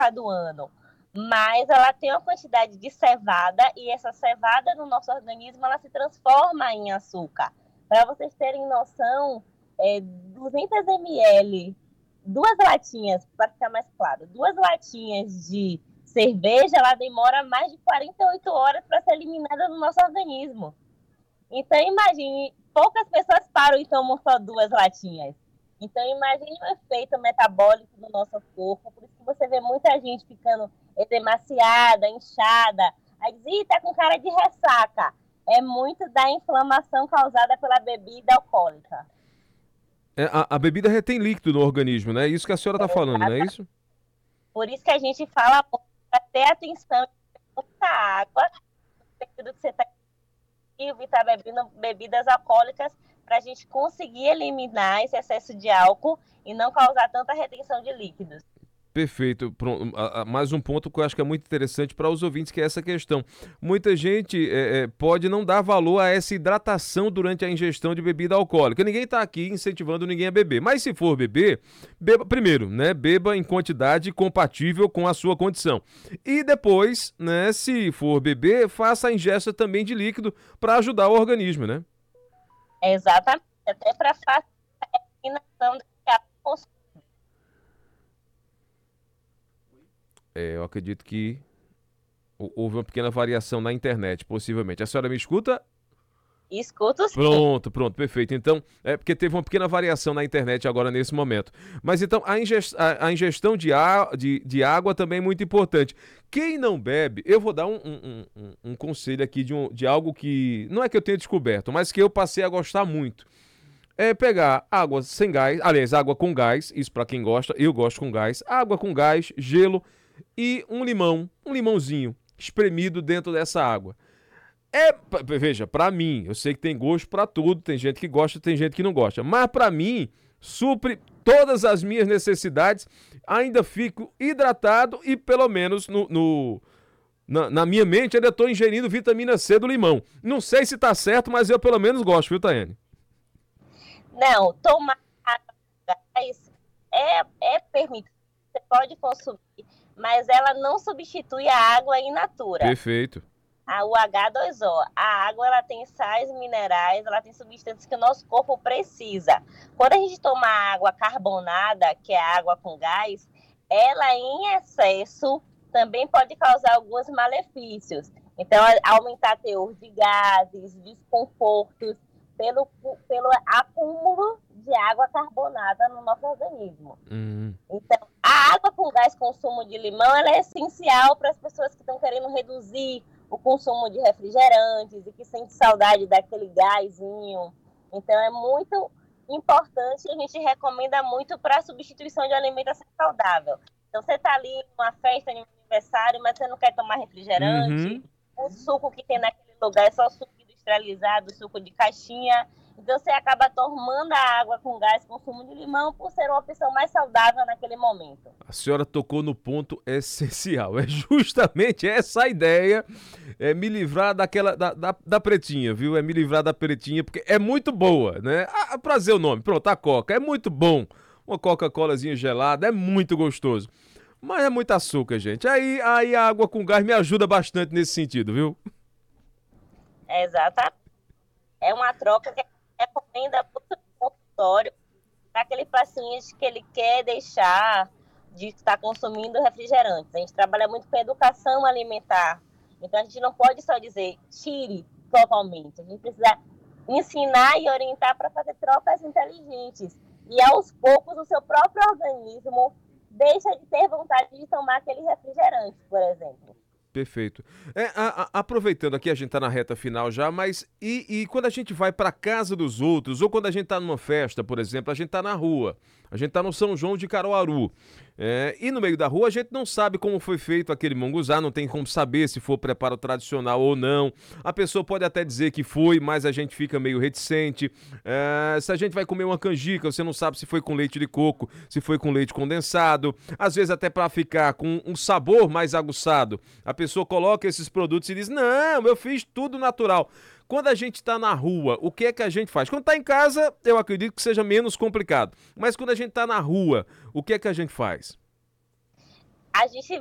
do ano, mas ela tem uma quantidade de cevada e essa cevada no nosso organismo ela se transforma em açúcar. Para vocês terem noção, 200 ml, duas latinhas, para ficar mais claro, duas latinhas de cerveja, ela demora mais de 48 horas para ser eliminada do nosso organismo. Então, imagine, poucas pessoas param e tomam só duas latinhas. Então, imagine o efeito metabólico do nosso corpo. Por isso que você vê muita gente ficando edemaciada, inchada. Aí diz, tá com cara de ressaca. É muito da inflamação causada pela bebida alcoólica. A bebida retém líquido no organismo, né? Isso que a senhora está falando, não é isso? Por isso que a gente fala para ter atenção, muita água, no período que você está e está bebendo bebidas alcoólicas, para a gente conseguir eliminar esse excesso de álcool e não causar tanta retenção de líquidos. Perfeito. Pronto. Mais um ponto que eu acho que é muito interessante para os ouvintes, que é essa questão. Muita gente pode não dar valor a essa hidratação durante a ingestão de bebida alcoólica. Ninguém está aqui incentivando ninguém a beber. Mas se for beber, beba primeiro, né? Beba em quantidade compatível com a sua condição. E depois, né, se for beber, faça a ingesta também de líquido para ajudar o organismo, né? Exatamente. Até para facilitar a eliminação do consumo. Eu acredito que houve uma pequena variação na internet, possivelmente. A senhora me escuta? Escuto sim. Pronto, perfeito. Então, é porque teve uma pequena variação na internet agora nesse momento. Mas então, a ingestão de água também é muito importante. Quem não bebe, eu vou dar um conselho aqui de algo que não é que eu tenha descoberto, mas que eu passei a gostar muito. É pegar água sem gás, aliás, água com gás, isso para quem gosta, eu gosto com gás, água com gás, gelo e um limãozinho espremido dentro dessa água. Veja, pra mim, eu sei que tem gosto pra tudo, tem gente que gosta, tem gente que não gosta, mas pra mim, supre todas as minhas necessidades, ainda fico hidratado e pelo menos na minha mente ainda estou ingerindo vitamina C do limão. Não sei se tá certo, mas eu pelo menos gosto, viu, Tayane? Não, tomar água com gás é permitido, você pode consumir, mas ela não substitui a água in natura. Perfeito. O H2O. A água ela tem sais minerais, ela tem substâncias que o nosso corpo precisa. Quando a gente toma água carbonada, que é água com gás, ela em excesso também pode causar alguns malefícios. Então, aumentar teor de gases, desconfortos, pelo acúmulo de água carbonada no nosso organismo. Então, a água com gás, consumo de limão, ela é essencial para as pessoas que estão querendo reduzir o consumo de refrigerantes e que sente saudade daquele gásinho. Então, é muito importante e a gente recomenda muito para a substituição de alimentação saudável. Então, você está ali numa festa, num aniversário, mas você não quer tomar refrigerante, o suco que tem naquele lugar é só suco industrializado, suco de caixinha. Então, você acaba tomando a água com gás, consumo de limão, por ser uma opção mais saudável naquele momento. A senhora tocou no ponto essencial. É justamente essa a ideia. É me livrar da pretinha, viu? É me livrar da pretinha, porque é muito boa, né? Prazer o nome. Pronto, a Coca. É muito bom. Uma Coca-Colazinha gelada é muito gostoso. Mas é muito açúcar, gente. Aí a água com gás me ajuda bastante nesse sentido, viu? Exatamente. É uma troca que a gente recomenda para o consultório, para aquele paciente que ele quer deixar de estar consumindo refrigerantes. A gente trabalha muito com educação alimentar. Então, a gente não pode só dizer tire totalmente. A gente precisa ensinar e orientar para fazer trocas inteligentes. E, aos poucos, o seu próprio organismo deixa de ter vontade de tomar aquele refrigerante, por exemplo. Perfeito. Aproveitando aqui, a gente tá na reta final já, mas e quando a gente vai pra casa dos outros, ou quando a gente tá numa festa, por exemplo, a gente tá na rua, a gente tá no São João de Caruaru, e no meio da rua a gente não sabe como foi feito aquele munguzá, não tem como saber se for preparo tradicional ou não. A pessoa pode até dizer que foi, mas a gente fica meio reticente. Se a gente vai comer uma canjica, você não sabe se foi com leite de coco, se foi com leite condensado, às vezes até para ficar com um sabor mais aguçado. A pessoa coloca esses produtos e diz, não, eu fiz tudo natural. Quando a gente está na rua, o que é que a gente faz? Quando está em casa, eu acredito que seja menos complicado. Mas quando a gente está na rua, o que é que a gente faz? A gente